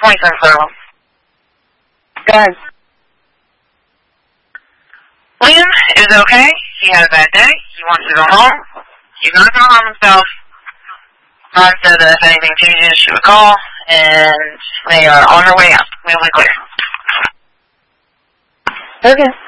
27 Go ahead. Liam is okay. He had a bad day. He wants to go home. He's not going to harm himself. Mom said that if anything changes, she would call, and they are on their way out. We'll be clear. Okay.